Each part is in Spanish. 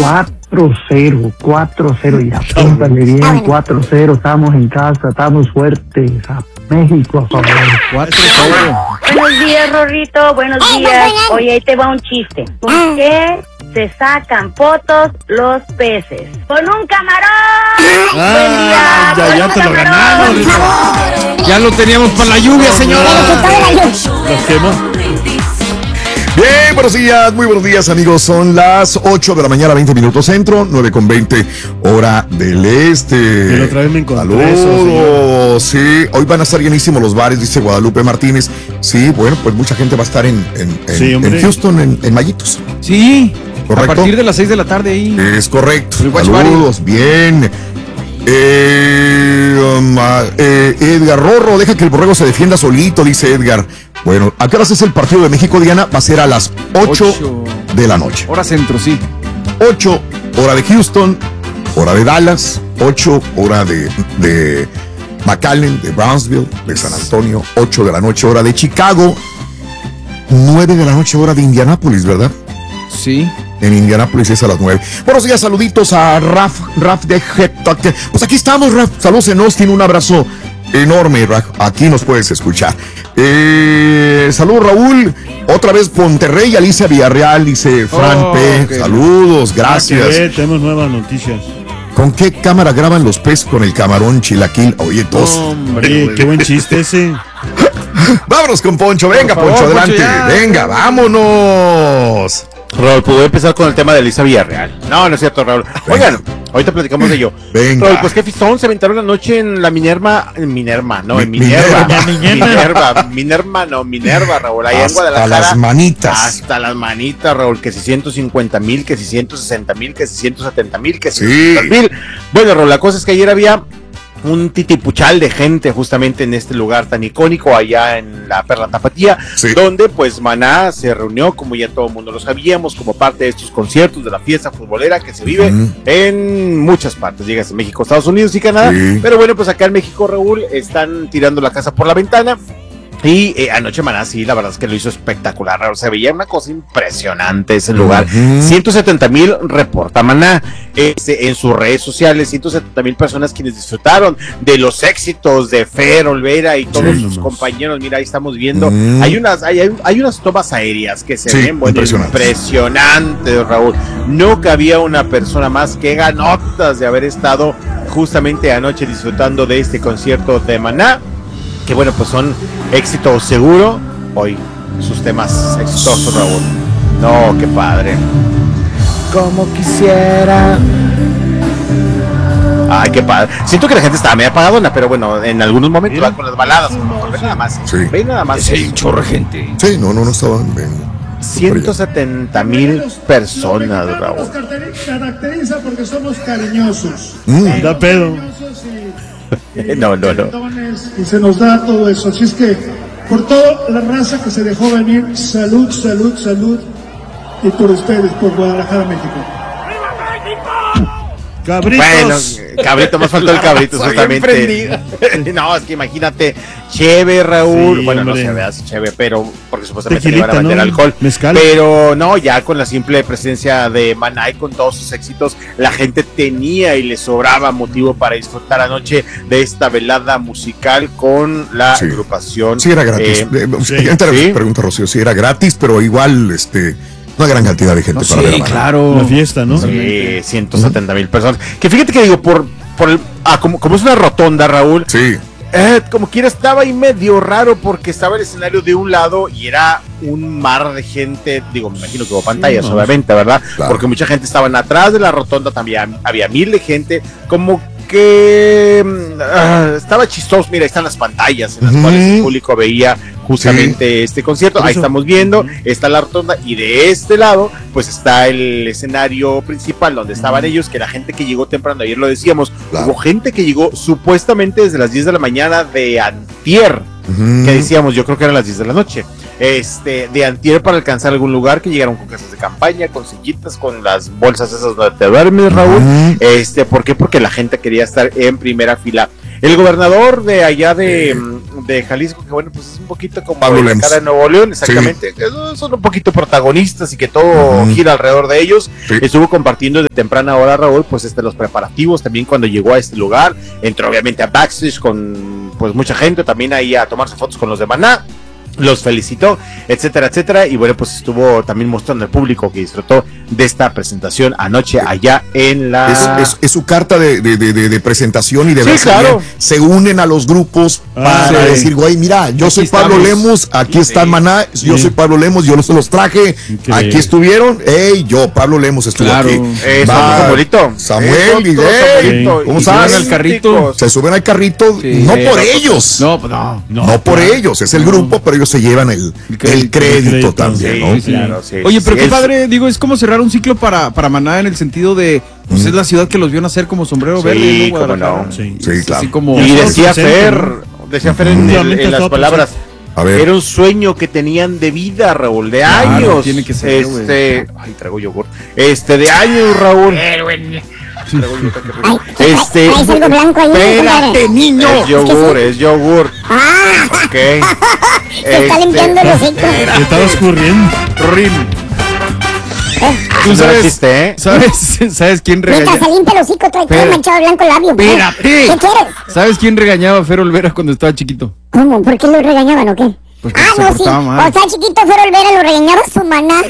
4-0, y apúntale bien, 4-0, estamos en casa, estamos fuertes, a México a favor. 4-0. Buenos días, Rorrito, buenos días. Oye, ahí te va un chiste. ¿Por qué se sacan fotos los peces? ¡Con un camarón! ¡Buen día! Ya te lo ganaron. Ya lo teníamos para la lluvia, señora. Los quemó. Bien, buenos días, muy buenos días, amigos. Son las 8 de la mañana, 20 minutos centro, 9:20 hora del este. Pero otra vez me encontré Saludos, sí. Hoy van a estar llenísimos los bares, dice Guadalupe Martínez. Sí, bueno, pues mucha gente va a estar en Houston, en Mayitos. Sí, ¿correcto? A partir de las 6 de la tarde ahí. Es correcto. Saludos, bien. Edgar Rorro, deja que el borrego se defienda solito, dice Edgar. Bueno, ¿a qué horas es el partido de México, Diana? Va a ser a las 8 de la noche. Hora centro, sí. 8, hora de Houston, hora de Dallas, 8, hora de McAllen, de Brownsville, de San Antonio, 8 de la noche, hora de Chicago, 9 de la noche, hora de Indianápolis, ¿verdad? Sí. En Indianápolis es a las 9. Buenos días, saluditos a Raf de Getafe. Pues aquí estamos, Raf. Saludos en Austin, un abrazo enorme, Raf. Aquí nos puedes escuchar. Saludos, Raúl. Otra vez Monterrey, Alicia Villarreal, dice Fran P. Okay. Saludos, gracias. Tenemos nuevas noticias. ¿Con qué cámara graban los peces con el camarón chilaquil? Oye, todos. Hombre, qué buen chiste ese. Vámonos con Poncho. Venga, favor, Poncho, adelante. Poncho, venga, vámonos. Raúl, ¿puedo empezar con el tema de Alicia Villarreal? No es cierto, Raúl. Oigan, ahorita platicamos de ello. Venga. Raúl, pues qué fistón, se aventaron la noche en la Minerva, Minerva, Raúl, allá en Guadalajara. Hasta las manitas. Hasta las manitas, Raúl, que si 150,000, que si 160,000, que si 170,000, que si sí. 100,000. Bueno, Raúl, la cosa es que ayer había un titipuchal de gente justamente en este lugar tan icónico allá en la Perla Tapatía, sí, donde pues Maná se reunió, como ya todo el mundo lo sabíamos, como parte de estos conciertos de la fiesta futbolera que se vive en muchas partes, llegas a México, Estados Unidos y Canadá, pero bueno, pues acá en México, Raúl, están tirando la casa por la ventana. Y anoche Maná, sí, la verdad es que lo hizo espectacular, Raúl. Se veía una cosa impresionante ese lugar. 170,000 reporta Maná en sus redes sociales, 170,000 personas quienes disfrutaron de los éxitos de Fer Olvera y todos sus compañeros. Mira, ahí estamos viendo, hay unas tomas aéreas que se ven, bueno, impresionantes, Raúl. No cabía una persona más que ganotas de haber estado justamente anoche disfrutando de este concierto de Maná, que bueno, pues son éxito seguro. Hoy sus temas exitosos, Raúl. No, qué padre. Como quisiera. Ay, qué padre. Siento que la gente estaba medio apagadona, pero bueno, en algunos momentos va con las baladas. Ve nada más. Sí. Ve nada más. Sí, hay un chorro de gente. Sí, no estaban. 170,000 personas, Raúl. Nos caracteriza porque somos cariñosos. Da pedo. No. Y se nos da todo eso. Así es que, por toda la raza que se dejó venir, salud. Y por ustedes, por Guadalajara, México. Cabritos. Bueno, cabrito, más faltó el cabrito, justamente. No, es que imagínate, cheve, Raúl. Sí, bueno, hombre. No se vea así cheve, pero porque supuestamente le van a vender alcohol. Mezcal. Pero no, ya con la simple presencia de Maná y con todos sus éxitos, la gente tenía y le sobraba motivo para disfrutar anoche de esta velada musical con la agrupación. Sí, era gratis. Pregunta Rocío, si era gratis, pero igual, una gran cantidad de gente para ver a Maná. Claro. La fiesta, ¿no? Sí, 170,000 personas. Que fíjate que digo, como es una rotonda, Raúl. Sí. Como quiera estaba ahí medio raro porque estaba el escenario de un lado y era un mar de gente, digo, me imagino que hubo pantallas, obviamente, ¿verdad? Claro. Porque mucha gente estaba atrás de la rotonda, también había 1,000 de gente, como que estaba chistoso. Mira, ahí están las pantallas en las cuales el público veía justamente este concierto. Ahí estamos viendo, está la rotonda y de este lado pues está el escenario principal donde estaban ellos, que la gente que llegó temprano, ayer lo decíamos, hubo gente que llegó supuestamente desde las 10 de la mañana de antier, que decíamos, yo creo que eran las 10 de la noche, de antier, para alcanzar algún lugar, que llegaron con casas de campaña, con sillitas, con las bolsas esas donde te duermes, Raúl. ¿Por qué? Porque la gente quería estar en primera fila. El gobernador de allá de Jalisco, que bueno, pues es un poquito como Pablo la Lemos. cara de Nuevo León, exactamente, son un poquito protagonistas y que todo gira alrededor de ellos. Estuvo compartiendo de temprana hora, Raúl, pues los preparativos también cuando llegó a este lugar. Entró obviamente a backstage con pues mucha gente, también ahí a tomarse fotos con los de Maná. Los felicitó, etcétera, etcétera, y bueno, pues estuvo también mostrando al público que disfrutó de esta presentación anoche allá en la... Es su carta de presentación y de verse claro. Bien. Se unen a los grupos para decir, güey, mira, yo soy Pablo Lemos, aquí está Maná, yo soy Pablo Lemos, yo los traje, aquí estuvieron, yo, Pablo Lemos estuvo aquí. Samuelito. Samuel, y ¿cómo sabes? Al carrito. Se suben al carrito, no por ellos. No por ellos, es el grupo, pero ellos se llevan el crédito también, ¿no? Claro, sí. Oye, pero qué padre, digo, es como cerrar un ciclo para Maná en el sentido de, pues es la ciudad que los vio nacer como sombrero verde, ¿no? Guadalajara. Sí, claro. Así como... Y decía Fer en las palabras, era un sueño que tenían de vida, Raúl, de años. Tiene que ser, ay, traigo yogur. De años, Raúl. Es algo blanco ahí. Espérate, niño. Es yogur. Ok. Se está limpiando el hocico. Se estaba escurriendo. ¿Tú sabes, ¿sabes quién regañaba? Mientras se limpia el hocico, trae manchado blanco el labio. Espérate. ¿Qué quieres? ¿Sabes quién regañaba a Fer Olvera cuando estaba chiquito? ¿Cómo? ¿Por qué lo regañaban o qué? Pues no, sí. Cuando estaba chiquito, Fer Olvera lo regañaba su Maná.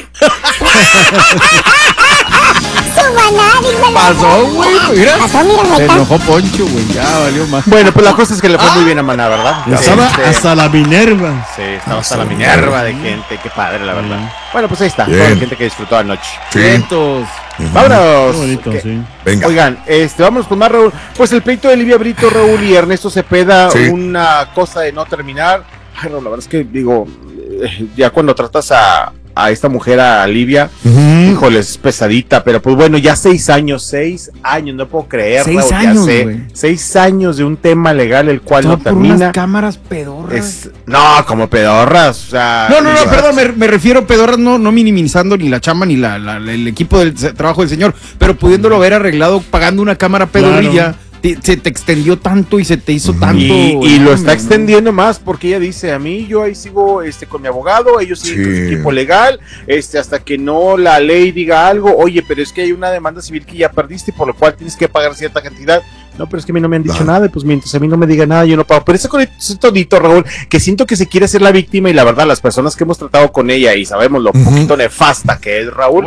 Su Maná, dímelo. Pasó, güey. Mira. Se está. enojó Poncho, güey. Ya valió más. Bueno, pues la cosa es que le fue muy bien a Maná, ¿verdad? Estaba hasta la Minerva. Sí, estaba hasta la Minerva de gente. Qué padre, la verdad. Bueno, pues ahí está. Toda la gente que disfrutó anoche. Vientos. Vámonos. Qué bonito, sí. Venga. Oigan, vámonos con más, Raúl. Pues el pleito de Livia Brito, Raúl, y Ernesto Cepeda, una cosa de no terminar. Ay, Raúl, la verdad es que digo, ya cuando tratas a esta mujer, a Livia, híjole, es pesadita, pero pues bueno, ya 6 años, no puedo creer, 6 años, güey. 6 años de un tema legal el cual no termina. Unas cámaras pedorras. No, como pedorras, o sea... No, perdón, me refiero a pedorras, no minimizando ni la chamba ni el equipo del trabajo del señor, pero pudiéndolo haber arreglado pagando una cámara pedorrilla. Claro. Se te extendió tanto y se te hizo tanto. Y lo está extendiendo más porque ella dice, a mí yo ahí sigo con mi abogado, ellos siguen con su equipo legal, hasta que no la ley diga algo, oye, pero es que hay una demanda civil que ya perdiste, por lo cual tienes que pagar cierta cantidad. No, pero es que a mí no me han dicho nada, y pues mientras a mí no me diga nada, yo no pago. Pero ese todito, Raúl, que siento que se quiere hacer la víctima, y la verdad, las personas que hemos tratado con ella y sabemos lo poquito nefasta que es Raúl,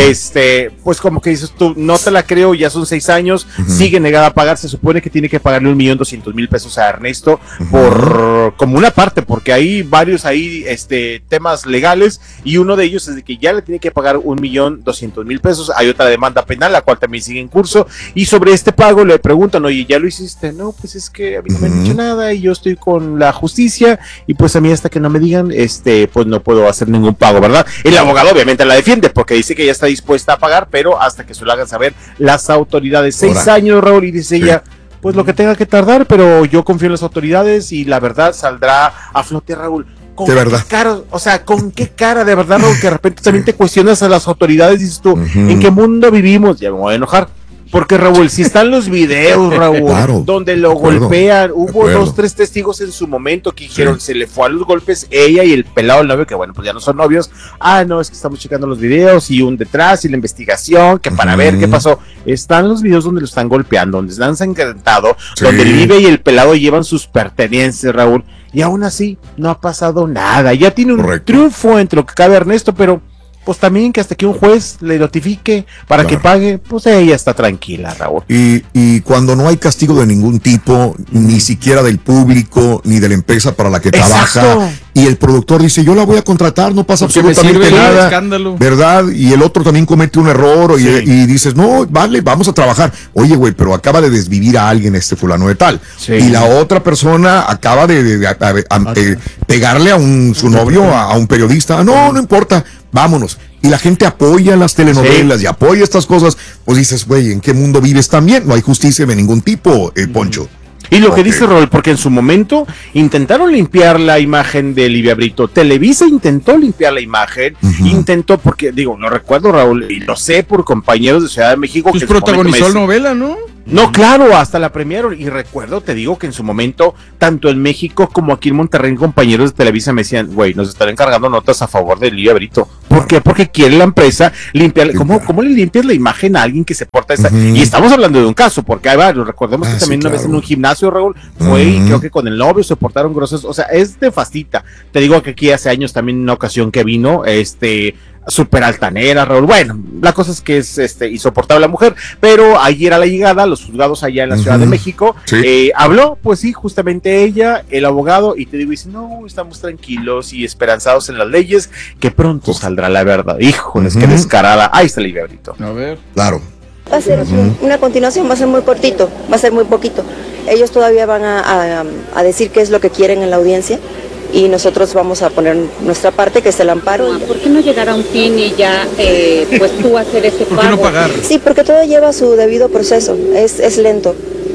pues como que dices tú, no te la creo, ya son 6 años, sigue negada a pagar, se supone que tiene que pagarle 1,200,000 pesos a Ernesto por como una parte, porque hay varios ahí temas legales, y uno de ellos es de que ya le tiene que pagar 1,200,000 pesos. Hay otra demanda penal, la cual también sigue en curso, y sobre este pago le preguntan, oye, ¿ya lo hiciste? No, pues es que a mí no me han dicho nada y yo estoy con la justicia, y pues a mí hasta que no me digan, pues no puedo hacer ningún pago, ¿verdad? El abogado obviamente la defiende porque dice que ella está dispuesta a pagar, pero hasta que se lo hagan saber las autoridades. 6 años, Raúl, y dice ella, pues lo que tenga que tardar, pero yo confío en las autoridades y la verdad saldrá a flote, Raúl. De verdad. ¿Con qué cara de verdad, Raúl, que de repente también te cuestionas a las autoridades y dices tú, ¿en qué mundo vivimos? Ya me voy a enojar. Porque, Raúl, si están los videos, Raúl, donde lo golpean, hubo 2, 3 testigos en su momento que dijeron, se le fue a los golpes ella y el pelado, el novio, que bueno, pues ya no son novios. No, es que estamos checando los videos y un detrás y la investigación, que para ver qué pasó. Están los videos donde lo están golpeando, donde están ensangrentado, donde Livia y el pelado llevan sus pertenencias, Raúl, y aún así no ha pasado nada. Ya tiene un triunfo entre lo que cabe Ernesto, pero... pues también que hasta que un juez le notifique para que pague, pues ella está tranquila, Raúl. Y cuando no hay castigo de ningún tipo, ni siquiera del público, ni de la empresa para la que trabaja, y el productor dice, yo la voy a contratar, no pasa absolutamente nada, ¿verdad? Y el otro también comete un error, y dices, no, vale, vamos a trabajar. Oye, güey, pero acaba de desvivir a alguien fulano de tal. Y la otra persona acaba de pegarle a su novio, a un periodista. No importa, vámonos. Y la gente apoya las telenovelas y apoya estas cosas. Pues dices, güey, ¿en qué mundo vives también? No hay justicia de ningún tipo, Poncho. Y lo que dice Raúl, porque en su momento intentaron limpiar la imagen de Livia Brito. Televisa intentó limpiar la imagen, intentó, porque digo, no recuerdo, Raúl, y lo sé por compañeros de Ciudad de México. Pues que protagonizó la novela, ¿no? No, claro, hasta la premiaron. Y recuerdo, te digo que en su momento, tanto en México como aquí en Monterrey, compañeros de Televisa me decían, güey, nos están encargando notas a favor de Livia Brito. ¿Por qué? Porque quiere la empresa limpiar. ¿Cómo le limpias la imagen a alguien que se porta esta? Y estamos hablando de un caso, porque hay varios. Recordemos que también una vez en un gimnasio, Raúl, fue y creo que con el novio se portaron grosos. O sea, es nefastita. Te digo que aquí hace años también una ocasión que vino, súper altanera, Raúl. Bueno, la cosa es que es insoportable la mujer, pero ayer a la llegada, los juzgados allá en la Ciudad de México, habló, pues sí, justamente ella, el abogado, y te digo, dice, no, estamos tranquilos y esperanzados en las leyes, que pronto saldrá la verdad. Híjoles, qué descarada. Ahí está el librito. A ver. Claro. Va a ser una continuación, va a ser muy cortito, va a ser muy poquito. Ellos todavía van a decir qué es lo que quieren en la audiencia. Y nosotros vamos a poner nuestra parte, que es el amparo. ¿Por qué no llegar a un fin y ya, pues tú hacer ese pago? ¿Por qué no pagar? Sí, porque todo lleva su debido proceso, es lento.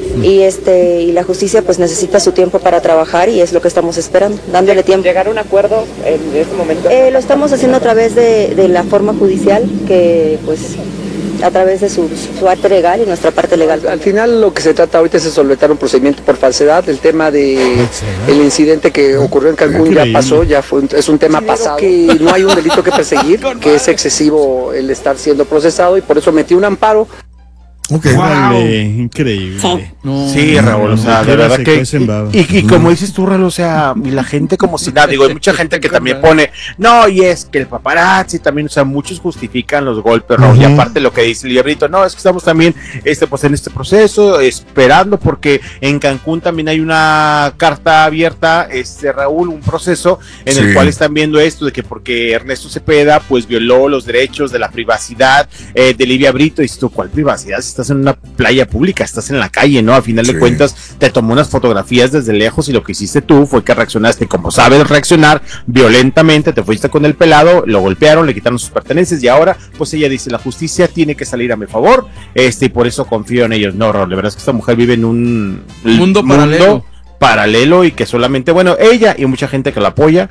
Y la justicia pues necesita su tiempo para trabajar y es lo que estamos esperando, dándole tiempo. ¿Llegar a un acuerdo en este momento? Lo estamos haciendo a través de la forma judicial, que pues a través de su parte legal y nuestra parte legal. Al final lo que se trata ahorita es de solventar un procedimiento por falsedad. El tema de el incidente que ocurrió en Cancún ya pasó, es un tema pasado, que no hay un delito que perseguir, que es excesivo el estar siendo procesado y por eso metí un amparo. Wow. Increíble. Sí, Raúl, o sea, de verdad que y como dices tú, Raúl, o sea, y la gente como si nada, digo, hay mucha gente que también pone, no, y es que el paparazzi también, o sea, muchos justifican los golpes, Raúl, y aparte lo que dice el librito, no, es que estamos también pues en este proceso, esperando, porque en Cancún también hay una carta abierta, Raúl, un proceso en el cual están viendo esto de que porque Ernesto Cepeda pues violó los derechos de la privacidad de Livia Brito. Y tú, ¿cuál privacidad? Si estás en una playa pública, estás en la calle, ¿no? A final de cuentas te tomó unas fotografías desde lejos y lo que hiciste tú fue que reaccionaste como sabes reaccionar, violentamente, te fuiste con el pelado, lo golpearon, le quitaron sus pertenencias y ahora pues ella dice, la justicia tiene que salir a mi favor, y por eso confío en ellos. No, Raúl, la verdad es que esta mujer vive en un mundo paralelo y que solamente, bueno, ella y mucha gente que la apoya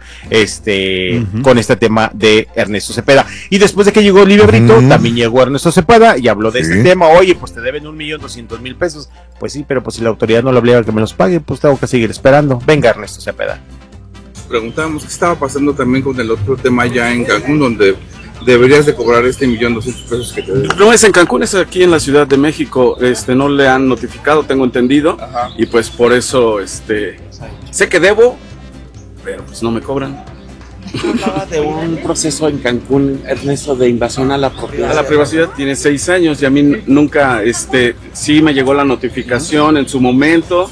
con este tema de Ernesto Cepeda. Y después de que llegó Livia Brito, también llegó Ernesto Cepeda y habló de este tema. Oye, pues te deben 1.200.000 pesos. Pues sí, pero pues si la autoridad no le obliga a que me los pague, pues tengo que seguir esperando. Venga, Ernesto Cepeda. Preguntábamos qué estaba pasando también con el otro tema ya en Cancún, donde deberías de cobrar 1.200.000 pesos que te deben. No es en Cancún, es aquí en la Ciudad de México. No le han notificado, tengo entendido. Y pues por eso sé que debo, pero pues no me cobran. Hablaba de un proceso en Cancún, Ernesto, de invasión a la propiedad. A la privacidad tiene 6 años y a mí nunca, sí me llegó la notificación en su momento.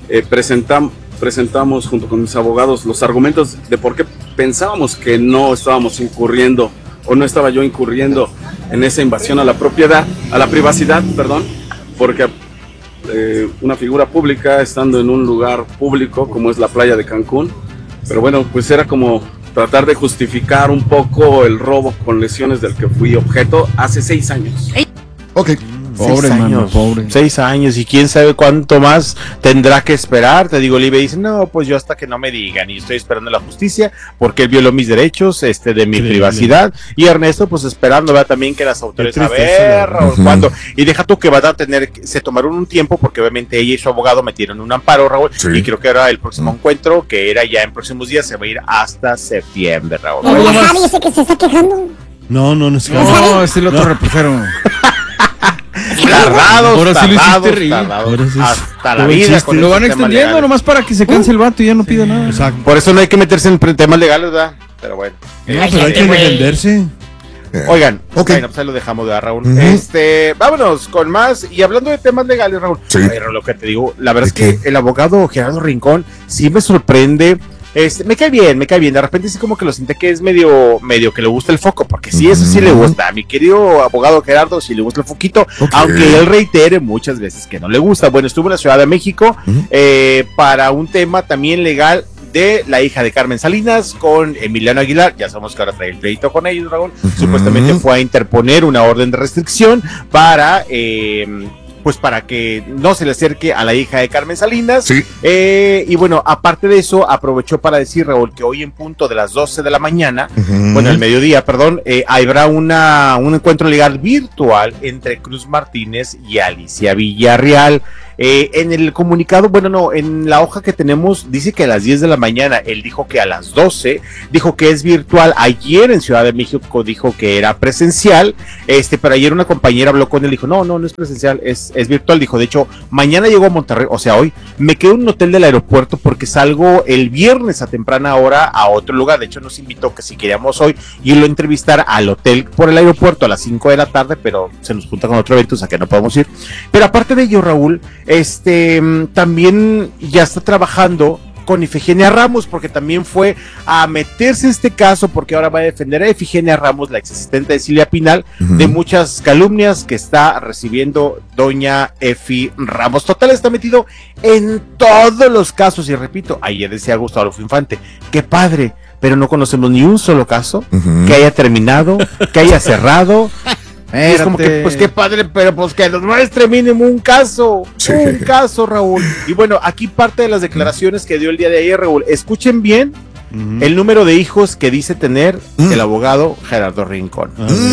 Presentamos junto con mis abogados los argumentos de por qué pensábamos que no estábamos incurriendo o no estaba yo incurriendo en esa invasión a la propiedad, a la privacidad, perdón, porque una figura pública estando en un lugar público como es la playa de Cancún, pero bueno, pues era como tratar de justificar un poco el robo con lesiones del que fui objeto hace 6 años. Ok. Pobre, mano, pobre. 6 años y quién sabe cuánto más tendrá que esperar. Te digo, Livia dice, no, pues yo hasta que no me digan y estoy esperando la justicia porque él violó mis derechos de mi privacidad. Y Ernesto, pues esperando, ¿verdad? También que las autoridades a ver cuándo. Y deja tú que van a se tomaron un tiempo porque obviamente ella y su abogado metieron un amparo, Raúl. Y creo que era el próximo encuentro, que era ya en próximos días, se va a ir hasta septiembre, Raúl. ¿Y Javi ese que se está quejando? No, es No, es el otro reportero. Tardados, hasta la vida. Lo van extendiendo nomás para que se canse el vato y ya no pida nada. Exacto. Por eso no hay que meterse en temas legales, ¿verdad? Pero bueno. Pero hay que defenderse. Oigan, bueno, pues ahí lo dejamos de Raúl. Vámonos con más. Y hablando de temas legales, Raúl. Pero lo que te digo, la verdad es que el abogado Gerardo Rincón sí me sorprende. Me cae bien, de repente sí como que lo siente que es medio que le gusta el foco, porque sí, eso sí le gusta, a mi querido abogado Gerardo sí le gusta el foquito, aunque él reitere muchas veces que no le gusta. Bueno, estuvo en la Ciudad de México para un tema también legal de la hija de Carmen Salinas con Emiliano Aguilar. Ya sabemos que ahora trae el pleito con ellos, Raúl. Supuestamente fue a interponer una orden de restricción para pues para que no se le acerque a la hija de Carmen Salinas. Sí. Y bueno, aparte de eso, aprovechó para decir, Raúl, que hoy en punto de las 12 de la mañana, bueno, el mediodía, perdón, habrá un encuentro legal virtual entre Cruz Martínez y Alicia Villarreal. En el comunicado, bueno, no, en la hoja que tenemos dice que a las 10 de la mañana, él dijo que a las 12, dijo que es virtual. Ayer en Ciudad de México dijo que era presencial, pero ayer una compañera habló con él, dijo, no es presencial, es virtual. Dijo, de hecho, mañana llego a Monterrey, o sea, hoy me quedo en un hotel del aeropuerto porque salgo el viernes a temprana hora a otro lugar. De hecho, nos invitó que si queríamos hoy irlo a entrevistar al hotel por el aeropuerto a las 5 de la tarde, pero se nos junta con otro evento, o sea que no podemos ir. Pero aparte de ello, Raúl, también ya está trabajando con Ifigenia Ramos, porque también fue a meterse en este caso, porque ahora va a defender a Ifigenia Ramos, la ex asistente de Silvia Pinal, de muchas calumnias que está recibiendo doña Efi Ramos. Total, está metido en todos los casos, y repito, ayer decía Gustavo Adolfo Infante, qué padre, pero no conocemos ni un solo caso que haya terminado, que haya cerrado. Es como que, pues qué padre, pero pues que nos muestre mínimo un caso, Raúl. Y bueno, aquí parte de las declaraciones que dio el día de ayer, Raúl. Escuchen bien el número de hijos que dice tener el abogado Gerardo Rincón.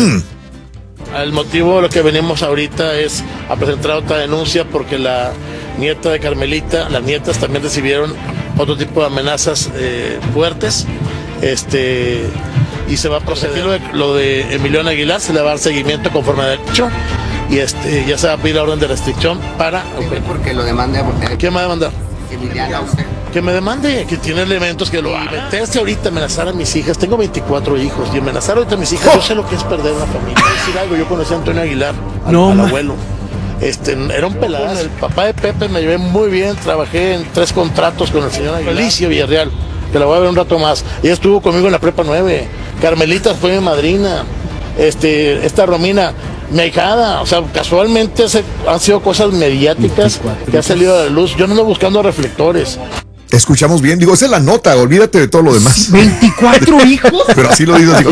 El motivo de lo que venimos ahorita es a presentar otra denuncia porque la nieta de Carmelita, las nietas también recibieron otro tipo de amenazas fuertes. Y se va a proceder lo de Emiliano Aguilar, se le va a dar seguimiento conforme a derecho y ya se va a pedir la orden de restricción para... Porque lo demande a... ¿Quién va a demandar? Emiliano, usted. Que me demande, que tiene elementos que lo haga. Meterse ahorita, amenazar a mis hijas, tengo 24 hijos, y amenazar ahorita a mis hijas, yo sé lo que es perder una familia. Voy a decir algo, yo conocí a Antonio Aguilar, al abuelo. Era un pelado. El papá de Pepe me llevé muy bien, trabajé en 3 contratos con el señor Aguilar. Alicia Villarreal, que la voy a ver un rato más. Ella estuvo conmigo en la prepa 9. Carmelita fue mi madrina. Esta Romina, mi ahijada. O sea, casualmente han sido cosas mediáticas que han salido a la luz. Yo no ando buscando reflectores. Escuchamos bien, digo, esa es la nota, olvídate de todo lo demás. 24 hijos. Pero así lo digo,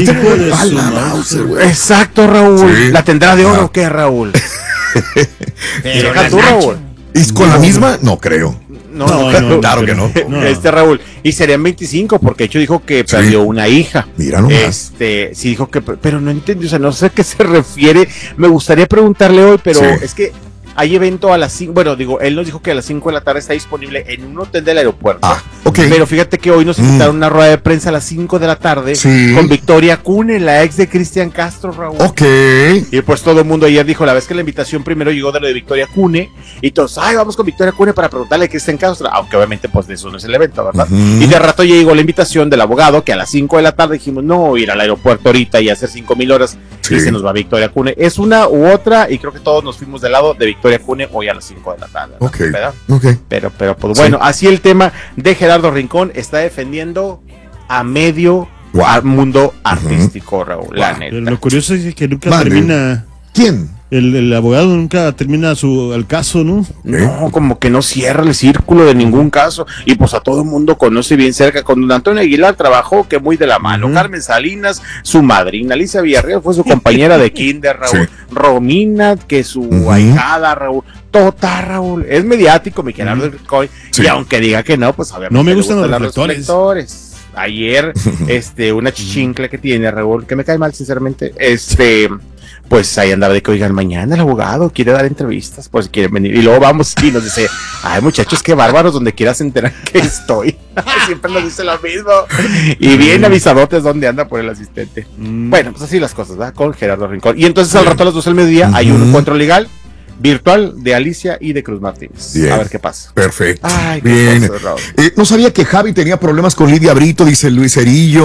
exacto, Raúl. Sí. ¿La tendrá de oro o qué, Raúl? Deja tú, Raúl. ¿Y con la misma? No creo. No, claro que no. Raúl, y serían 25, porque de hecho dijo que perdió una hija. Mira nomás. Sí dijo que, pero no entendí, o sea, no sé a qué se refiere. Me gustaría preguntarle hoy, pero es que hay evento a las 5, bueno, digo, él nos dijo que a las 5 de la tarde está disponible en un hotel del aeropuerto. Pero fíjate que hoy nos invitaron una rueda de prensa a las 5 de la tarde con Victoria Cune, la ex de Cristian Castro, Raúl. Y pues todo el mundo ayer dijo, la vez que la invitación primero llegó de lo de Victoria Cune, y todos, vamos con Victoria Cune para preguntarle a Cristian Castro, aunque obviamente pues de eso no es el evento, ¿verdad? Y de rato ya llegó la invitación del abogado, que a las 5 de la tarde dijimos, no, ir al aeropuerto ahorita y hacer 5,000 horas, y se nos va Victoria Cune. Es una u otra, y creo que todos nos fuimos del lado de Victoria Cune hoy a las 5 de la tarde. Pero pues bueno, así el tema de Gerardo Rincón, está defendiendo a medio mundo artístico, Raúl, la neta. Pero lo curioso es que nunca termina. ¿Quién? El abogado nunca termina el caso, ¿no? No, como que no cierra el círculo de ningún caso, y pues a todo el mundo conoce bien cerca. Con don Antonio Aguilar trabajó que muy de la mano, Carmen Salinas, su madrina, Alicia Villarreal fue su compañera de kinder, Raúl, Romina, que su ahijada, Raúl, total, Raúl, es mediático, mi Gerardo Rincón, y aunque diga que no, pues obviamente no me gustan los reflectores. Ayer, una chichincla que tiene, Raúl, que me cae mal, sinceramente, pues ahí andaba de que, oigan, mañana el abogado quiere dar entrevistas, pues quieren venir, y luego vamos y nos dice, ay muchachos, qué bárbaros, donde quiera se enteran que estoy. Siempre nos dice lo mismo, y bien avisadotes donde anda por el asistente. Bueno, pues así las cosas, ¿verdad? Con Gerardo Rincón. Y entonces al rato a las 12 del mediodía hay un encuentro legal virtual de Alicia y de Cruz Martínez. Bien. A ver qué pasa. Perfecto. Ay, bien. No sabía que Javi tenía problemas con Lidia Brito, dice Luis Cerillo.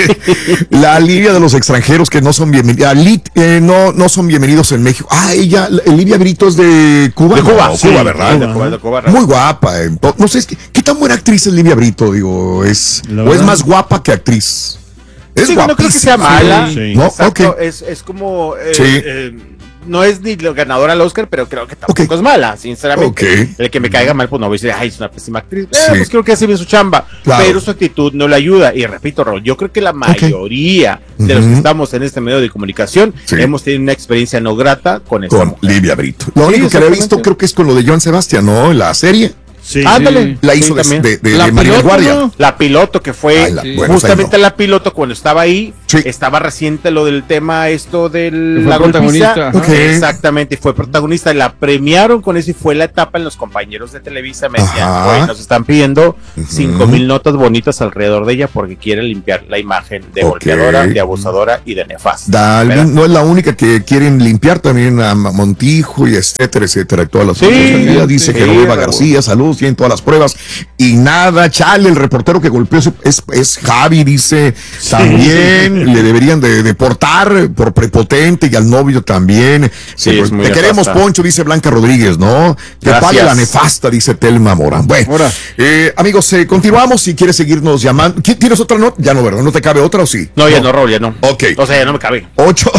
La Lidia de los extranjeros que no son bienvenidos. No son bienvenidos en México. Ella, Lidia Brito es de Cuba. De Cuba, no, Cuba, ¿verdad? De Cuba, muy guapa. No sé, ¿qué tan buena actriz es Lidia Brito? Digo, es más guapa que actriz. Es no creo que sea mala. Sí. No, exacto, es como no es ni ganadora al Oscar, pero creo que tampoco es mala, sinceramente. El que me caiga mal, pues no voy a decir, ay, es una pésima actriz. Pues creo que hace bien su chamba, pero su actitud no le ayuda. Y repito, Raúl, yo creo que la mayoría de los que estamos en este medio de comunicación hemos tenido una experiencia no grata con Livia Brito. Lo único que le he visto creo que es con lo de Joan Sebastián, ¿no? En la serie. Sí, ándale, la hizo de Maribel Guardia. ¿No? La piloto que fue justamente la piloto cuando estaba ahí, estaba reciente lo del tema esto del la protagonista. Exactamente, fue protagonista, la premiaron con eso y fue la etapa en los compañeros de Televisa. Me decían, nos están pidiendo 5,000 notas bonitas alrededor de ella porque quieren limpiar la imagen de golpeadora, de abusadora y de nefasta. No es la única que quieren limpiar, también a Montijo y etcétera, todas las cosas. Dice que Eva García, salud, tienen todas las pruebas y nada, chale, el reportero que golpeó es Javi, dice, también le deberían de deportar por prepotente y al novio también. Pues, te queremos, Poncho, dice Blanca Rodríguez, ¿no? Que pague la nefasta, dice Telma Morán. Bueno, amigos, continuamos. Si quieres seguirnos llamando, ¿tienes otra nota? Ya no, ¿verdad? ¿No te cabe otra o sí? No, ya no, Raúl, ya no. Ok. O sea, ya no me cabe.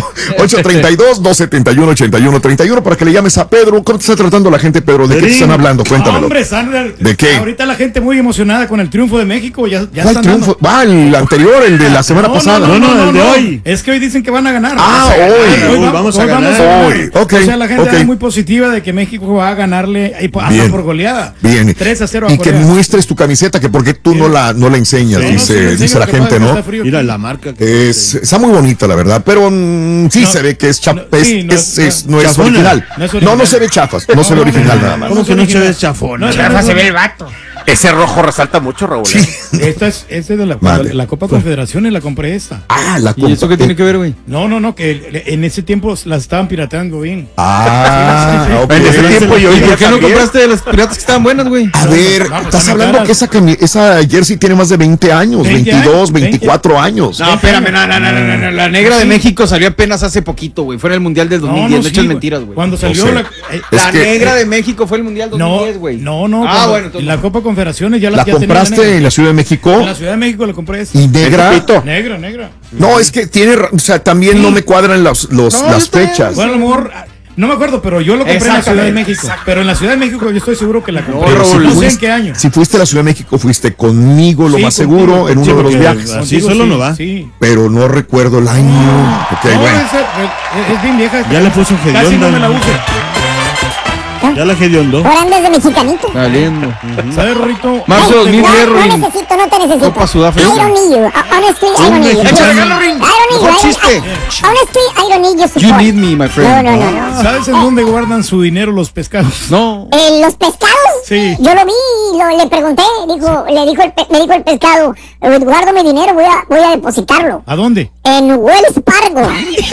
832-271-8131 para que le llames a Pedro. ¿Cómo te está tratando la gente, Pedro? ¿De qué te están hablando? Cuéntamelo. Hombre, Sandra, ¿de qué? Ahorita la gente muy emocionada con el triunfo de México. Ya ¿cuál están triunfo? El anterior, el de la semana pasada. No, el de hoy. Es que hoy dicen que van a ganar. Hoy vamos a ganar. Hoy. O sea, la gente está muy positiva de que México va a ganarle hasta por goleada. Bien. 3-0 a y Corea. Que muestres tu camiseta, que porque tú no la enseñas, dice la gente, ¿no? Mira la marca. Está muy bonita, la verdad, pero se ve que no es original. No se ve chafas, no se ve original nada más. ¿Cómo que no se ve chafón? Chafa se ve el vato. Ese rojo resalta mucho, Raúl. Sí. Esta es de la Copa Confederaciones, la compré esta. La ¿Y eso qué tiene que ver, güey? No, que en ese tiempo las estaban pirateando bien. En ese tiempo ¿y por qué no compraste de las piratas que estaban buenas, güey? A ver, estás hablando que esa jersey tiene más de 20 años, 22, 24 años. No, espérame, no. La negra de México salió apenas hace poquito, güey. Fue en el Mundial del 2010. De hecho, es mentiras, güey. Cuando salió la negra de México fue el Mundial 2010, güey. No. Bueno, la Copa Confederaciones ya ¿La compraste en la Ciudad de México? En la Ciudad de México la compré. ¿Y negra? Negra. No, es que también no me cuadran las fechas. Bueno, a lo mejor, no me acuerdo, pero yo lo compré en la Ciudad de México. Pero en la Ciudad de México yo estoy seguro que la compré. No sé en qué año. Si fuiste a la Ciudad de México, fuiste conmigo, lo más seguro, en uno de los viajes. Así solo no va. Pero no recuerdo el año. Es bien vieja. Ya le puso un Casi no me la uso. Ya la hediondo. Ahora andas de mexicanito. Saliendo. ¿Sabes, Rorrito? Marzo 2010, no te necesito. Copa Sudáfrica. I don't need you. Honestly, I don't need you. Échale galo, Ring. Mejor chiste. Honestly, I don't need you. You need me, my friend. No. ¿Sabes en dónde guardan su dinero los pescados? No. ¿Los pescados? Sí. Yo lo vi, le pregunté, me dijo el pescado, guardo mi dinero, voy a depositarlo. ¿A dónde? En Wells Fargo.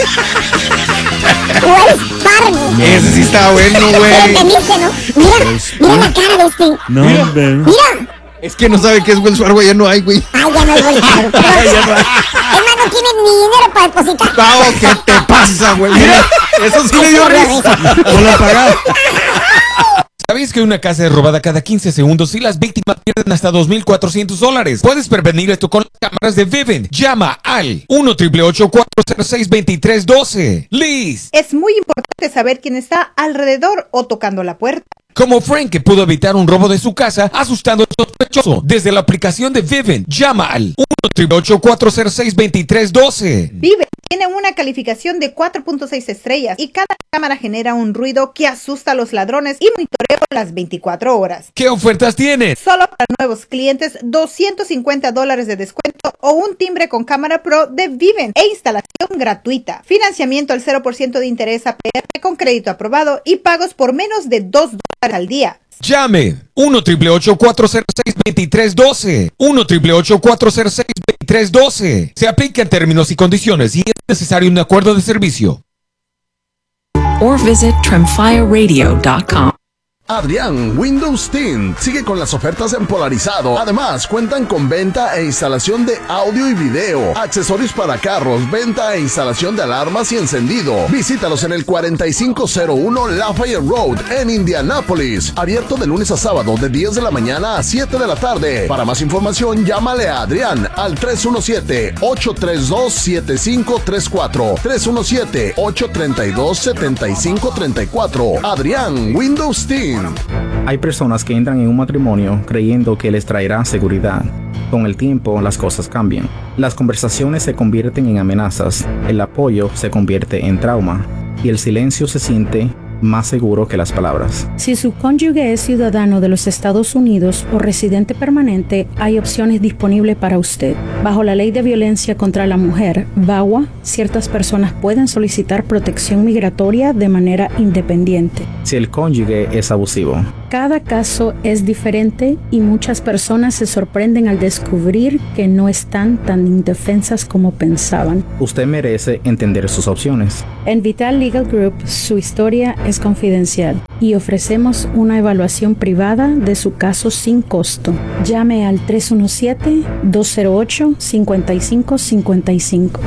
Wells Fargo. Ese sí está bueno, güey. Mira la cara de este. No, mira. Es que no sabe qué es Wells Fargo, ya no hay, güey. Ya no hay Wells Fargo. Hermano, no tiene ni dinero para depositar. No, ¿qué te pasa, güey? Mira, eso sí me dio risa. No lo pagaste. ¿Sabías que una casa es robada cada 15 segundos y las víctimas pierden hasta $2,400? Puedes prevenir esto con las cámaras de Vivint. Llama al 1-888-406-2312. Liz. Es muy importante saber quién está alrededor o tocando la puerta. Como Frank, que pudo evitar un robo de su casa asustando al sospechoso. Desde la aplicación de Vivint, llama al 1-888-406-2312. Vivint tiene una calificación de 4.6 estrellas y cada cámara genera un ruido que asusta a los ladrones y monitoreo las 24 horas. ¿Qué ofertas tienes? Solo para nuevos clientes, $250 de descuento o un timbre con cámara pro de Vivint e instalación gratuita. Financiamiento al 0% de interés APR con crédito aprobado y pagos por menos de $2 al día. Llame 1-888-406-2312. 1-888-406-2312. Se aplica en términos y condiciones y es necesario un acuerdo de servicio. Or visit TrimFireRadio.com. Adrián Windows Tint sigue con las ofertas en polarizado. Además, cuentan con venta e instalación de audio y video, accesorios para carros, venta e instalación de alarmas y encendido. Visítalos en el 4501 Lafayette Road en Indianápolis. Abierto de lunes a sábado de 10 de la mañana a 7 de la tarde. Para más información, llámale a Adrián al 317-832-7534. 317-832-7534. Adrián Windows Tint. Hay personas que entran en un matrimonio creyendo que les traerá seguridad. Con el tiempo, las cosas cambian. Las conversaciones se convierten en amenazas, el apoyo se convierte en trauma y el silencio se siente más seguro que las palabras. Si su cónyuge es ciudadano de los Estados Unidos o residente permanente, hay opciones disponibles para usted. Bajo la Ley de Violencia contra la Mujer, VAWA, ciertas personas pueden solicitar protección migratoria de manera independiente. Si el cónyuge es abusivo. Cada caso es diferente y muchas personas se sorprenden al descubrir que no están tan indefensas como pensaban. Usted merece entender sus opciones. En Vital Legal Group, su historia es confidencial y ofrecemos una evaluación privada de su caso sin costo. Llame al 317-208-5555.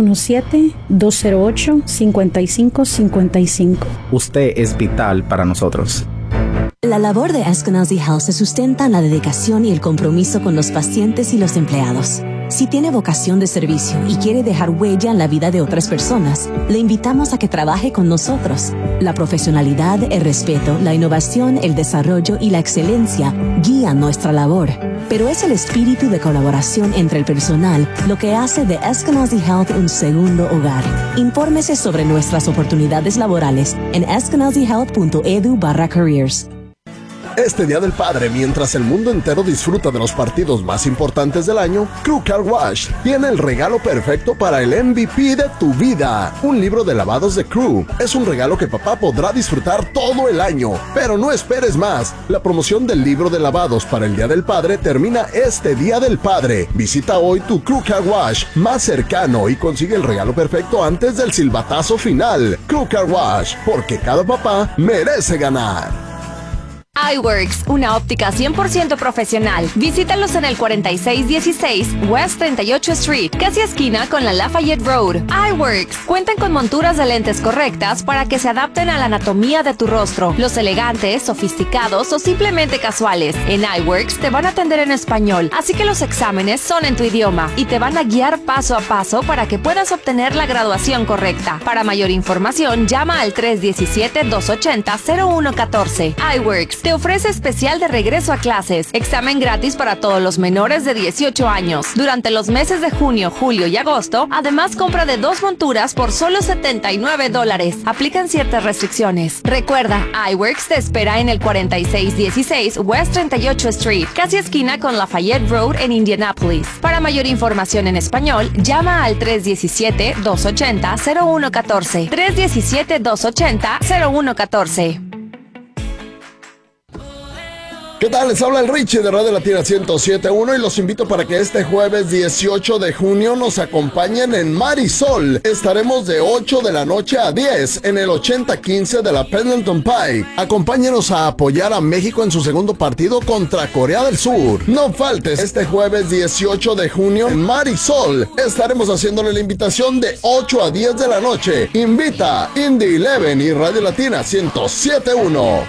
317-208-5555. Usted es vital para nosotros. La labor de Eskenazi Health se sustenta en la dedicación y el compromiso con los pacientes y los empleados. Si tiene vocación de servicio y quiere dejar huella en la vida de otras personas, le invitamos a que trabaje con nosotros. La profesionalidad, el respeto, la innovación, el desarrollo y la excelencia guían nuestra labor. Pero es el espíritu de colaboración entre el personal lo que hace de Eskenazi Health un segundo hogar. Infórmese sobre nuestras oportunidades laborales en eskenazihealth.edu/careers. Este Día del Padre, mientras el mundo entero disfruta de los partidos más importantes del año, Crew Car Wash tiene el regalo perfecto para el MVP de tu vida. Un libro de lavados de Crew. Es un regalo que papá podrá disfrutar todo el año. Pero no esperes más. La promoción del libro de lavados para el Día del Padre termina este Día del Padre. Visita hoy tu Crew Car Wash más cercano y consigue el regalo perfecto antes del silbatazo final. Crew Car Wash, porque cada papá merece ganar. iWorks, una óptica 100% profesional. Visítalos en el 4616 West 38 Street, casi esquina con la Lafayette Road. iWorks cuentan con monturas de lentes correctas para que se adapten a la anatomía de tu rostro. Los elegantes, sofisticados o simplemente casuales. En iWorks te van a atender en español, así que los exámenes son en tu idioma y te van a guiar paso a paso para que puedas obtener la graduación correcta. Para mayor información, llama al 317-280-0114. iWorks te ofrece especial de regreso a clases. Examen gratis para todos los menores de 18 años. Durante los meses de junio, julio y agosto, además compra de 2 monturas por solo $79. Aplican ciertas restricciones. Recuerda, iWorks te espera en el 4616 West 38 Street, casi esquina con Lafayette Road en Indianapolis. Para mayor información en español, llama al 317-280-0114. 317-280-0114. ¿Qué tal? Les habla el Richie de Radio Latina 107.1 y los invito para que este jueves 18 de junio nos acompañen en Marisol. Estaremos de 8 de la noche a 10 en el 8015 de la Pendleton Pike. Acompáñenos a apoyar a México en su segundo partido contra Corea del Sur. No faltes este jueves 18 de junio en Marisol. Estaremos haciéndole la invitación de 8 a 10 de la noche. Invita Indie 11 y Radio Latina 107.1.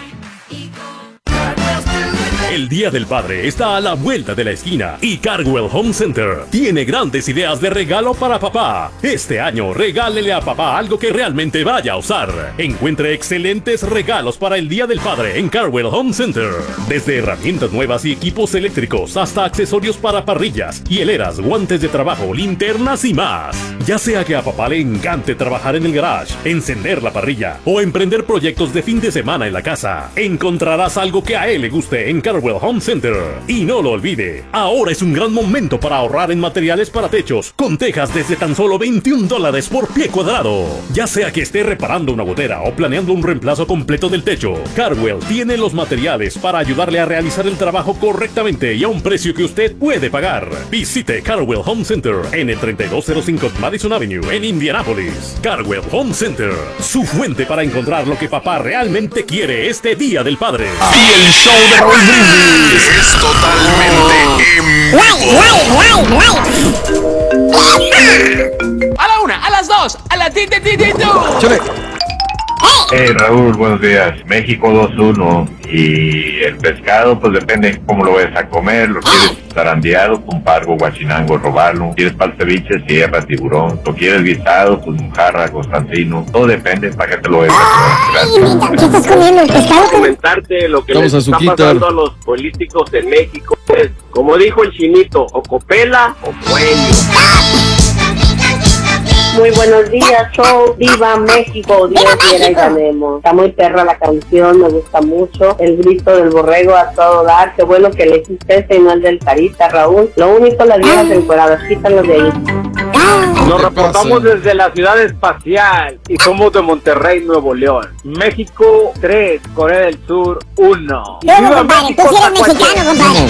El Día del Padre está a la vuelta de la esquina y Cardwell Home Center tiene grandes ideas de regalo para papá. Este año regálele a papá algo que realmente vaya a usar. Encuentre excelentes regalos para el Día del Padre en Cardwell Home Center. Desde herramientas nuevas y equipos eléctricos hasta accesorios para parrillas, hieleras, guantes de trabajo, linternas y más. Ya sea que a papá le encante trabajar en el garage, encender la parrilla o emprender proyectos de fin de semana en la casa, encontrarás algo que a él le guste en Cardwell Carwell Home Center. Y no lo olvide, ahora es un gran momento para ahorrar en materiales para techos, con tejas desde tan solo $21 por pie cuadrado. Ya sea que esté reparando una gotera o planeando un reemplazo completo del techo, Carwell tiene los materiales para ayudarle a realizar el trabajo correctamente y a un precio que usted puede pagar. Visite Carwell Home Center en el 3205 Madison Avenue en Indianápolis. Carwell Home Center, su fuente para encontrar lo que papá realmente quiere este Día del Padre. Y el show de Raúl Brindis es totalmente en vivo. A la 1, a las 2, a la ti. Hey Raúl, buenos días. México 2-1 y el pescado pues depende cómo lo vayas a comer. Lo quieres zarandeado con pargo, guachinango, robalo. Quieres para el ceviche, sierra, tiburón. Lo quieres guisado, pues mojarra, constantino. Todo depende para que te lo vayas a comer. ¿Qué estás comiendo, el pescado? Comentarte lo que les está pasando a los políticos en México es, como dijo el chinito, o copela o cuello. Muy buenos días, show, viva México, Dios quiera y ganemos. Está muy perra la canción, me gusta mucho. El grito del borrego a todo dar. Qué bueno que le hiciste ese y no el del Carita, Raúl. Lo único, las viejas encueradas, quítalos de ahí. Nos reportamos desde la ciudad espacial y somos de Monterrey, Nuevo León. México 3, Corea del Sur 1. Luego, compadre, tú sí eres mexicano, compadre.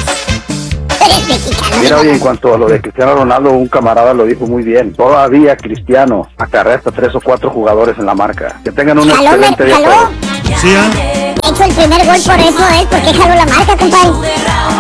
Mira, oye, en cuanto a lo de Cristiano Ronaldo, un camarada lo dijo muy bien. Todavía Cristiano acarrea hasta 3 o 4 jugadores en la marca. Que tengan un excelente día. Sí, de hecho, el primer gol por eso es porque jaló la marca, compadre.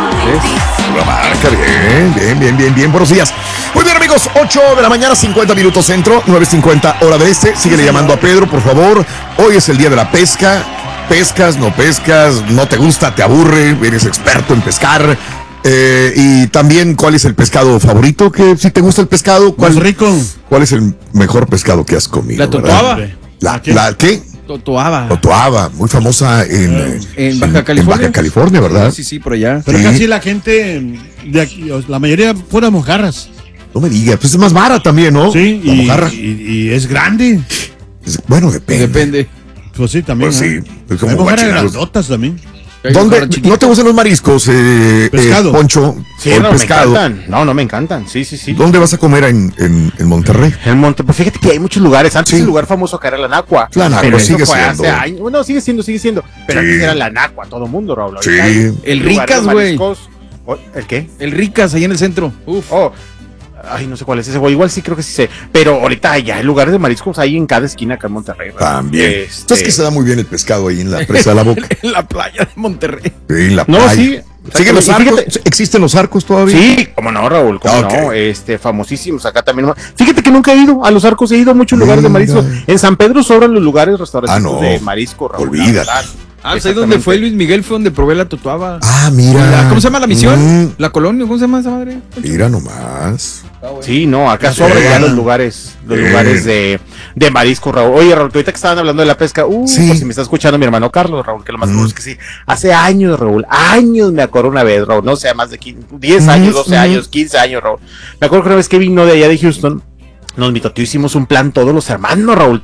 La marca, bien. Buenos días. Muy bien, amigos, 8 de la mañana, 50 minutos centro, 9:50 hora de este. Síguele llamando a Pedro, por favor. Hoy es el día de la pesca. Pescas, no pescas, no te gusta, te aburre, eres experto en pescar. Y también, ¿cuál es el pescado favorito? Que si te gusta el pescado, ¿cuál es el mejor pescado que has comido? La totoaba. ¿La qué? Totoaba, muy famosa en Baja California. En Baja California, ¿verdad? Sí, por allá. Pero casi la gente de aquí, la mayoría fuera mojarras. No me digas, pues es más vara también, ¿no? Sí, la mojarra. Y es grande. Bueno, depende. Pues sí, también. Pues sí, es como hay mojarras grandotas también. ¿Dónde no te gustan los mariscos, pescado. Poncho? Sí, no, pescado. Me encantan. No me encantan. Sí. ¿Dónde vas a comer en Monterrey? En Monterrey, pues fíjate que hay muchos lugares. Antes el lugar famoso que era la Nacua. La Nacua sigue siendo. Bueno, sigue siendo. Pero antes era la Nacua, todo el mundo, Raúl. Sí. El Ricas, güey. ¿El qué? El Ricas, ahí en el centro. Ay, no sé cuál es ese, güey. Igual sí creo que sí sé. Pero ahorita ya hay lugares de mariscos ahí en cada esquina acá en Monterrey. También. Entonces que se da muy bien el pescado ahí en la presa de la Boca. En la playa de Monterrey. Sí, en la playa. No, sí. ¿Siguen los arcos? ¿Existen los arcos todavía? Sí, cómo no, Raúl, cómo no, famosísimos acá también. Fíjate que nunca he ido a los arcos, he ido a muchos lugares de mariscos. En San Pedro sobran los lugares restaurantes de marisco, Raúl. Olvídate. Pues ahí donde fue Luis Miguel fue donde probé la totoaba. Mira. ¿Cómo se llama la misión? La colonia, ¿cómo se llama esa madre? Mira nomás. Sí, no, acá sobran ya los lugares de marisco, Raúl. Oye, Raúl, ahorita que estaban hablando de la pesca, pues si me está escuchando mi hermano Carlos, Raúl, que lo más seguro es que sí. Hace años, Raúl, me acuerdo una vez, Raúl, no sé, más de 10 años, 12 años, 15 años, Raúl. Me acuerdo que una vez que vino de allá de Houston, nos mitoteó, hicimos un plan todos los hermanos, Raúl,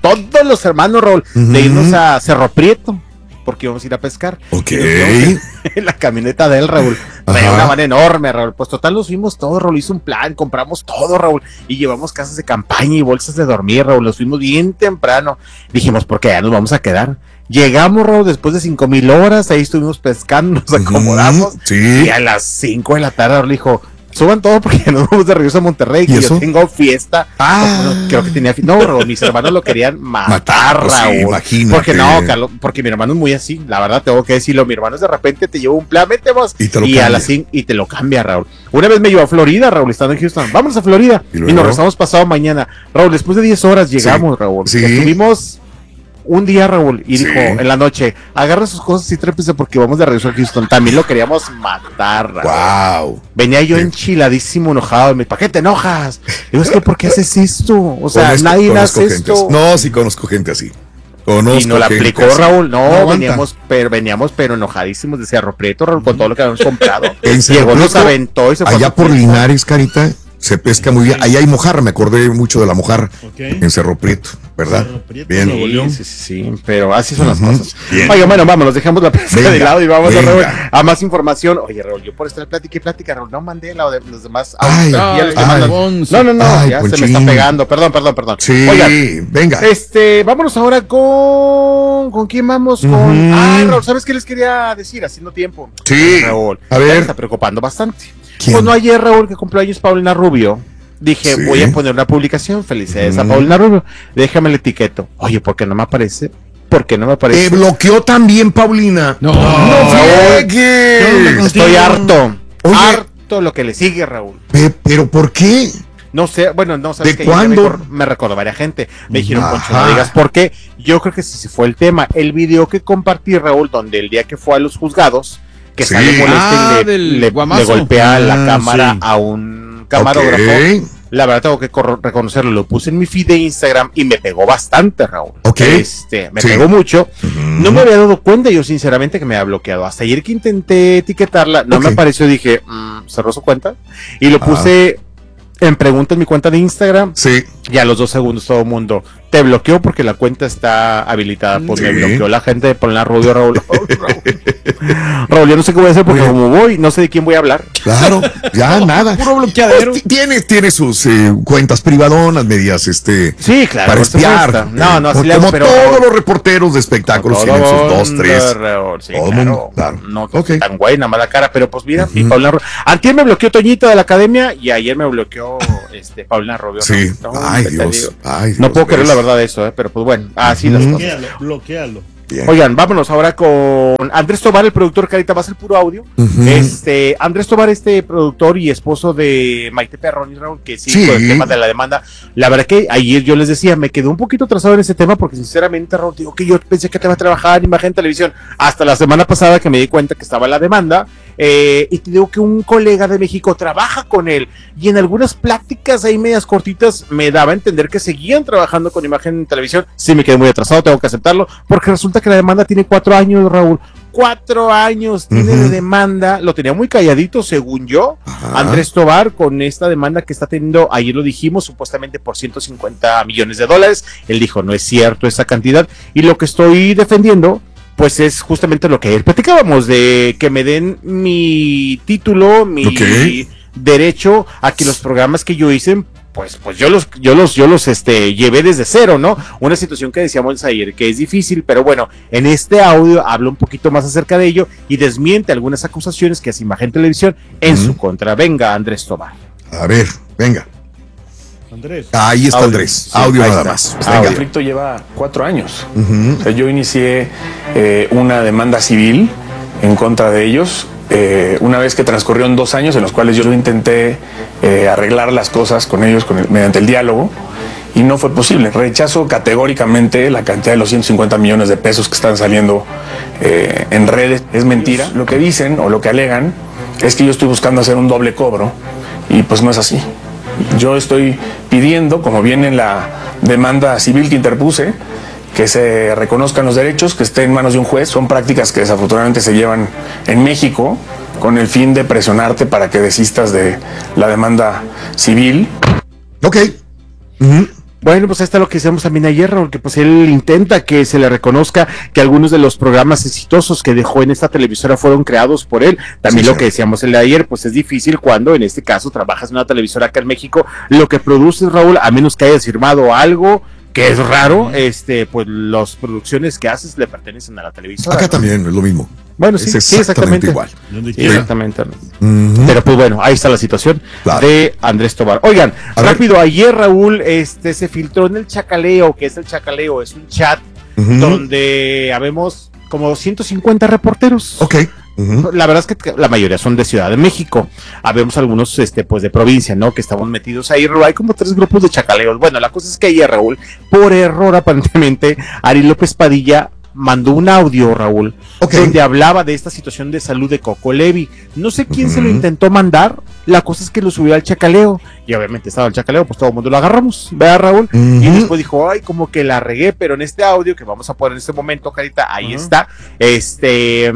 de irnos a Cerro Prieto, porque íbamos a ir a pescar. Ok. En la camioneta de él, Raúl. Traía una van enorme, Raúl. Pues total, nos fuimos todos, Raúl. Hizo un plan, compramos todo, Raúl. Y llevamos casas de campaña y bolsas de dormir, Raúl. Nos fuimos bien temprano. Dijimos, porque ya nos vamos a quedar. Llegamos, Raúl, después de 5,000 horas. Ahí estuvimos pescando, nos acomodamos. Y a las 5 de la tarde, Raúl dijo: suban todo porque nos vamos de regreso a Monterrey, que yo tengo fiesta. Creo que tenía fiesta. No, Raúl, mis hermanos lo querían matar, Raúl. Sí, imagínate. Porque no, Carlos, porque mi hermano es muy así, la verdad tengo que decirlo. Mi hermano es de repente te lleva un plan, metemos y a las 5 y te lo cambia, Raúl. Una vez me llevó a Florida, Raúl, estando en Houston. Vámonos a Florida. Y nos regresamos pasado mañana. Raúl, después de 10 horas llegamos, Raúl. Sí. Estuvimos un día, Raúl, y dijo en la noche: agarra sus cosas y trépese porque vamos de regreso a Houston. También lo queríamos matar, Raúl. Wow. Venía yo enchiladísimo, enojado. Me dijo: ¿para qué te enojas? Digo: es que ¿por qué haces esto? O sea, nadie hace esto. No, sí conozco gente así. Y nos la aplicó, Raúl. No, veníamos pero enojadísimos de Cerro Prieto, Raúl, con todo lo que habíamos comprado. Llegó, nos aventó y se fue. Allá por Linares, Carita, Se pesca muy bien. Ahí hay mojarra, me acordé mucho de la mojarra en Cerro Prieto, ¿verdad? Cerro Prieto, bien. Sí, pero así son las cosas. Bien. Oye, bueno, vámonos, dejamos la pesca de lado y vamos a más información. Oye, Raúl, yo por estar plática, Raúl, no mandé la de los demás. No, ya se me está pegando. Perdón. Sí, oigan, venga. Vámonos ahora ¿con quién vamos? Raúl, ¿sabes qué les quería decir? Haciendo tiempo. Sí, Raúl, a ver. Me está preocupando bastante. ¿Quién? Pues no ayer, Raúl, que cumplió años Paulina Rubio. Dije, voy a poner una publicación. Felicidades a Paulina Rubio. Déjame el etiqueto. Oye, ¿por qué no me aparece? Te bloqueó también, Paulina. No friegues. Estoy harto. Oye, harto lo que le sigue, Raúl. ¿Pero por qué? No sé, bueno, no sabes ¿De cuándo? Me recordó varias gente. Me dijeron, Poncho, no digas por qué. Yo creo que sí fue el tema. El video que compartí, Raúl, donde el día que fue a los juzgados, que sale molesta y le golpea la cámara a un camarógrafo. La verdad tengo que reconocerlo, lo puse en mi feed de Instagram y me pegó bastante, Raúl. Me pegó mucho. No me había dado cuenta yo sinceramente que me había bloqueado. Hasta ayer que intenté etiquetarla, no me apareció, dije, cerró su cuenta. Y lo puse en pregunta en mi cuenta de Instagram. Y a los 2 segundos todo el mundo, te bloqueó porque la cuenta está habilitada. Pues me bloqueó la gente de Paulina Rubio, Raúl. Raúl, yo no sé qué voy a hacer porque como voy, no sé de quién voy a hablar. Claro, ya nada. Puro bloqueadero. Pues tiene sus cuentas privadonas, medias, sí, claro, para espiar. No, así como todos los reporteros de espectáculos tienen sus 2, 3. Sí, claro. No, tan güey, nada más la cara, pero pues mira, y Paulina Rubio. Antier me bloqueó Toñito de la academia y ayer me bloqueó Paulina Rubio. Sí. Ay, Dios. No puedo creer la verdad de eso, pero pues bueno, así las cosas. Bloquealo. Bien. Oigan, vámonos ahora con Andrés Tobar, el productor que ahorita va a ser puro audio. Andrés Tobar, productor y esposo de Maite Perroni, Raúl, que sí, con el tema de la demanda. La verdad que ayer yo les decía, me quedé un poquito atrasado en ese tema porque sinceramente, Raúl, digo que yo pensé que te iba a trabajar en imagen televisión hasta la semana pasada que me di cuenta que estaba la demanda. Y te digo que un colega de México trabaja con él y en algunas pláticas ahí medias cortitas me daba a entender que seguían trabajando con imagen en televisión. Sí, me quedé muy atrasado, tengo que aceptarlo, porque resulta que la demanda tiene 4 años, Raúl. 4 años tiene de demanda, lo tenía muy calladito según yo. Andrés Tobar con esta demanda que está teniendo, ayer lo dijimos, supuestamente por $150 millones. Él dijo, no es cierto esa cantidad, y lo que estoy defendiendo pues es justamente lo que ayer platicábamos, de que me den mi título, mi derecho a que los programas que yo hice, pues yo los llevé desde cero, ¿no? Una situación que decíamos ayer, que es difícil, pero bueno, en este audio habla un poquito más acerca de ello y desmiente algunas acusaciones que hace Imagen Televisión en su contra. Venga, Andrés Tobar. A ver, venga. Andrés. Ahí está Andrés, audio nada más. El conflicto lleva 4 años. O sea, yo inicié una demanda civil en contra de ellos. Una vez que transcurrieron 2 años en los cuales yo intenté arreglar las cosas con ellos mediante el diálogo y no fue posible. Rechazo categóricamente la cantidad de los $150 millones que están saliendo en redes. Es mentira. Lo que dicen o lo que alegan es que yo estoy buscando hacer un doble cobro y pues no es así. Yo estoy pidiendo, como viene en la demanda civil que interpuse, que se reconozcan los derechos, que esté en manos de un juez. Son prácticas que desafortunadamente se llevan en México con el fin de presionarte para que desistas de la demanda civil. Ok. Bueno, pues está lo que hicimos también ayer, porque pues él intenta que se le reconozca que algunos de los programas exitosos que dejó en esta televisora fueron creados por él. También lo que decíamos el de ayer, pues es difícil cuando en este caso trabajas en una televisora acá en México, lo que produces, Raúl, a menos que hayas firmado algo, que es raro, pues las producciones que haces le pertenecen a la televisora. Acá también es lo mismo. Bueno, sí, exactamente igual. Exactamente. Pero pues bueno, ahí está la situación de Andrés Tobar. Oigan, rápido, ayer, Raúl, se filtró en el Chacaleo, que es el Chacaleo, es un chat donde habemos como 150 reporteros. La verdad es que la mayoría son de Ciudad de México. Habemos algunos pues de provincia, ¿no? Que estamos metidos ahí. Hay como 3 grupos de chacaleos. Bueno, la cosa es que ayer, Raúl, por error aparentemente, Ari López Padilla mandó un audio, Raúl, donde hablaba de esta situación de salud de Coco Levi. No sé quién se lo intentó mandar, la cosa es que lo subió al Chacaleo, y obviamente estaba el Chacaleo, pues todo el mundo lo agarramos, ¿verdad, Raúl? Y después dijo, ay, como que la regué, pero en este audio que vamos a poner en este momento, Carita, ahí está,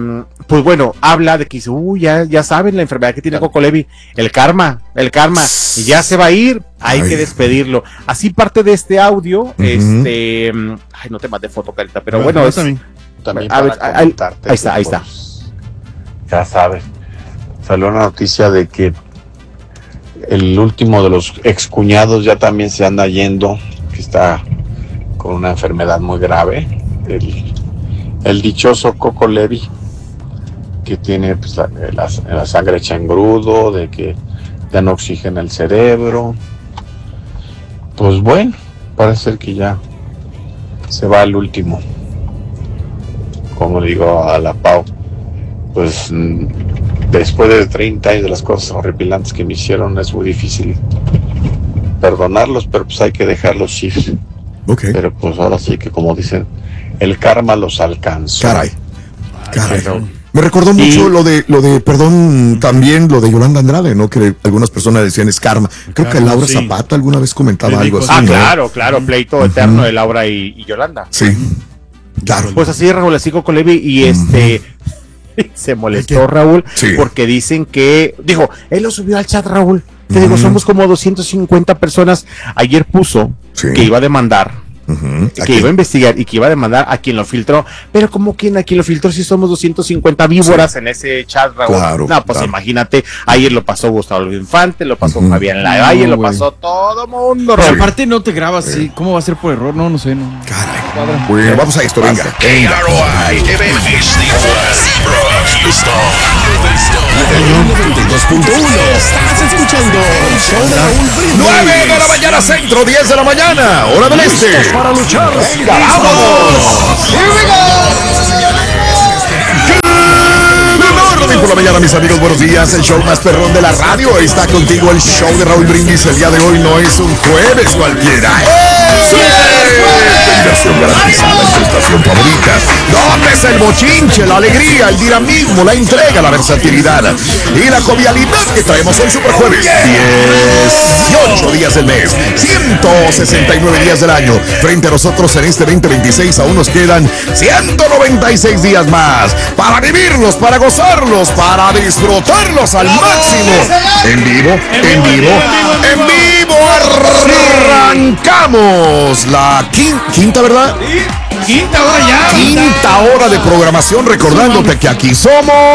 pues bueno, habla de que dice, ya saben la enfermedad que tiene Coco Levi, el karma, y ya se va a ir, hay que despedirlo. Así parte de este audio, no te mandé foto, Carita, pero bueno, también para comentarte. Ahí está. Ya sabes, salió una noticia de que el último de los excuñados ya también se anda yendo, que está con una enfermedad muy grave, el dichoso Coco Levi, que tiene pues, la sangre hecha engrudo, de que ya no oxigena el cerebro. Pues bueno, parece ser que ya se va el último. Como digo a la Pau, pues después de 30 años de las cosas horripilantes que me hicieron, es muy difícil perdonarlos, pero pues hay que dejarlos ir. Pero pues ahora sí que, como dicen, el karma los alcanzó. Caray. Me recordó mucho lo de, también lo de Yolanda Andrade, ¿no? Que algunas personas decían es karma. Creo que Laura Zapata alguna vez comentaba algo así. Claro, pleito eterno de Laura y Yolanda. Sí, claro. Pues así, Raúl, así Coco Levi y se molestó Raúl porque dicen que, él lo subió al chat, Raúl. Te digo, somos como 250 personas. Ayer puso que iba a demandar, que iba a investigar y que iba a demandar a quien lo filtró. Pero como quien a quien lo filtró, si somos 250 víboras en ese chat, Raúl. Imagínate, ayer lo pasó Gustavo Infante, lo pasó Fabián Lavalle, lo pasó todo mundo, Raúl. Pero aparte no te grabas, ¿cómo va a ser por error? No sé. Caray. Bueno, vamos a esto, venga. Estás escuchando el show de Raúl Brindis. 9 de la mañana centro, 10 de la mañana, hora del este. Para luchar. Venga, vámonos. Por la mañana, mis amigos, buenos días. El show más perrón de la radio. Está contigo el show de Raúl Brindis. El día de hoy no es un jueves cualquiera. Diversión garantizada en tu estación favorita. ¿Dónde es el bochinche, la alegría, el dinamismo, la entrega, la versatilidad y la jovialidad que traemos hoy Super Jueves? 18 días del mes, 169 días del año. Frente a nosotros en este 2026 aún nos quedan 196 días más para vivirlos, para gozarlos, para disfrutarlos al máximo. En vivo. Arrancamos la quinta, ¿verdad? Quinta hora ya. Quinta hora de programación, recordándote que aquí somos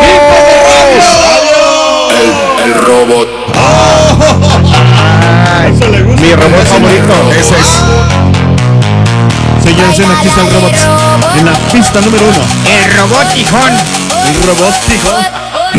el robot. Mi robot favorito. Ese es. Señores, aquí está el robot. En la pista número 1. El robot tijón. El robot tijón.